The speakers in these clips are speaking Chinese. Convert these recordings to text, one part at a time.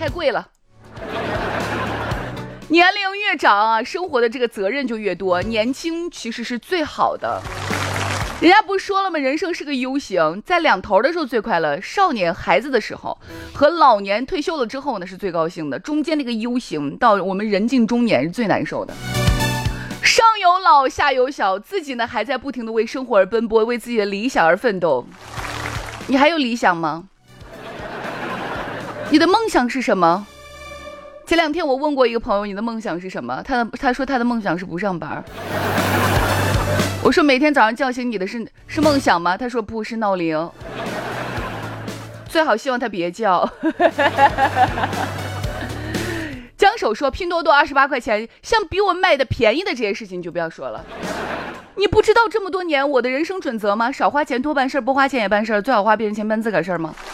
太贵了。年龄越长啊，生活的这个责任就越多，年轻其实是最好的。人家不是说了吗？人生是个 U 型，在两头的时候最快乐，少年孩子的时候和老年退休了之后呢是最高兴的，中间那个 U 型到我们人近中年是最难受的。上有老下有小，自己呢还在不停的为生活而奔波，为自己的理想而奋斗。你还有理想吗？你的梦想是什么？前两天我问过一个朋友，你的梦想是什么？他说他的梦想是不上班。我说每天早上叫醒你的是梦想吗？他说不，是闹铃。最好希望他别叫。江手说拼多多28块钱，像比我卖的便宜的这些事情你就不要说了。你不知道这么多年我的人生准则吗？少花钱多办事，不花钱也办事，最好花别人钱办自个儿事儿吗？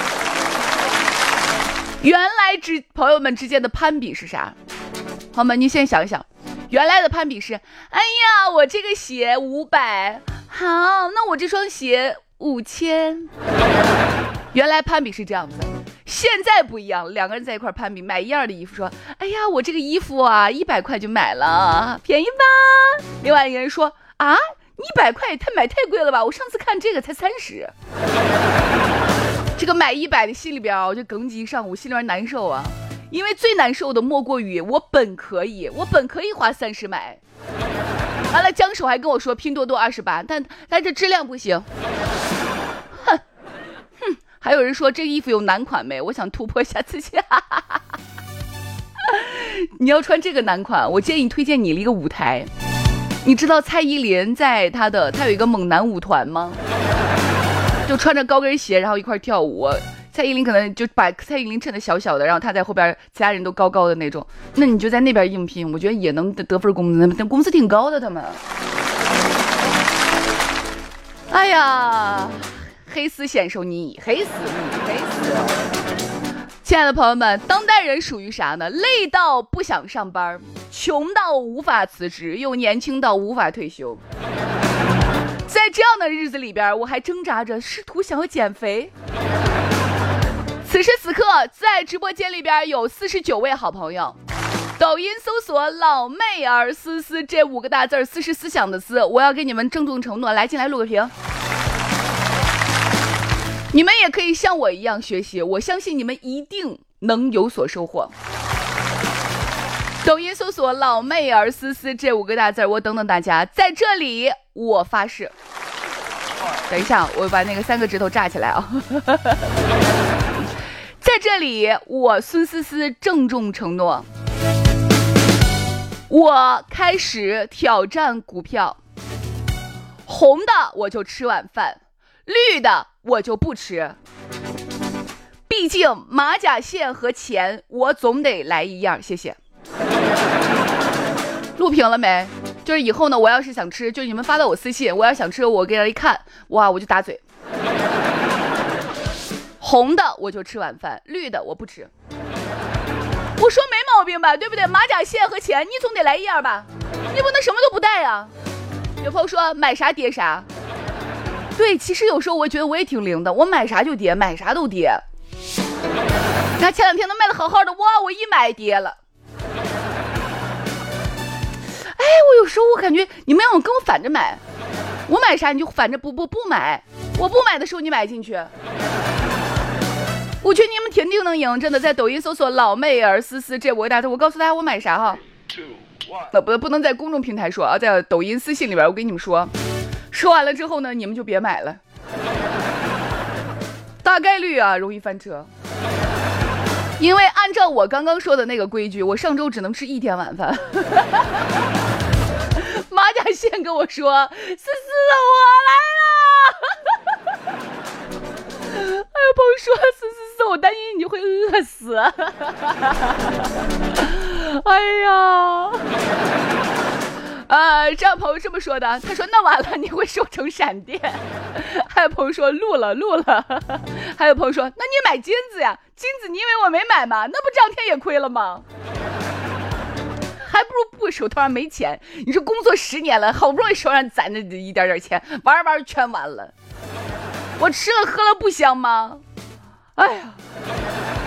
原来朋友们之间的攀比是啥？好吗？你现在想一想，原来的攀比是，哎呀，我这个鞋500，好，那我这双鞋5000。原来攀比是这样子，现在不一样，两个人在一块攀比，买一样的衣服，说，哎呀，我这个衣服啊，100块就买了，便宜吧？另外一个人说，啊，100块买太贵了吧？我上次看这个才30。这个买100的心里边我就耿直一上午，心里边难受啊。因为最难受的莫过于我本可以花30买，完了江手还跟我说拼多多28，但这质量不行。哼，还有人说这个衣服有男款没？我想突破一下自己。你要穿这个男款，我建议推荐你一个舞台。你知道蔡依林她有一个猛男舞团吗？就穿着高跟鞋，然后一块跳舞。蔡依林可能就把蔡依林衬得小小的，然后她在后边，其他人都高高的那种。那你就在那边应聘，我觉得也能得份工资，那工资挺高的他们。哎呀，黑丝显瘦你，黑丝。亲爱的朋友们，当代人属于啥呢？累到不想上班，穷到无法辞职，又年轻到无法退休。在这样的日子里边，我还挣扎着试图想要减肥。此时此刻在直播间里边有49位好朋友，抖音搜索老妹儿思思这5个大字，思是思想的思，我要给你们郑重承诺，来进来录个屏。你们也可以像我一样学习，我相信你们一定能有所收获。抖音搜索老妹儿思思这5个大字，我等等大家。在这里我发誓，等一下我把那个3个指头炸起来啊。在这里我孙思思郑重承诺，我开始挑战股票，红的我就吃晚饭，绿的我就不吃。毕竟马甲线和钱我总得来一样，谢谢。录屏了没？就是以后呢，我要是想吃，就你们发到我私信，我要想吃，我给人一看，哇，我就打嘴。红的我就吃晚饭，绿的我不吃。我说没毛病吧，对不对？马甲线和钱你总得来一样吧，你不能什么都不带啊。有朋友说买啥跌啥，对，其实有时候我觉得我也挺灵的，我买啥就跌，买啥都跌。那前2天都卖的好好的，哇，我一买跌了。哎，我有时候我感觉你们要跟我反着买，我买啥你就反着不买，我不买的时候你买进去。我觉得你们铁定能赢，真的。在抖音搜索老妹儿思思这5个大字，我告诉大家我买啥哈。不能在公众平台说啊，在抖音私信里边我跟你们说，说完了之后呢，你们就别买了，大概率啊容易翻车。因为按照我刚刚说的那个规矩，我上周只能吃1天晚饭。马甲线跟我说，思思我来了。还有朋友说，思，我担心你会饿死。哎呀，这样朋友这么说的，他说那完了你会瘦成闪电。还有朋友说录了。还有朋友说那你买金子呀，金子你以为我没买吗？那不这2天也亏了吗？还不如不手头上没钱。你说工作10年了，好不容易手上攒着一点点钱，玩全完了。我吃了喝了不香吗？哎呀。